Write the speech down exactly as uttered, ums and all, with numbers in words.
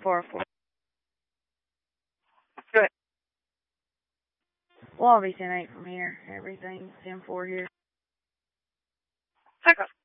four four. Good. Well, I'll be ten eight from here. Everything's ten four here. Echo.